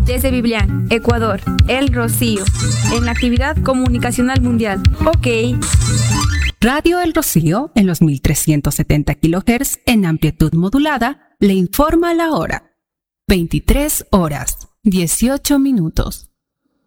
Desde Biblián, Ecuador, El Rocío, en la actividad comunicacional mundial. Ok. Radio El Rocío, en los 1370 kHz en amplitud modulada, le informa la hora. 23 horas, 18 minutos.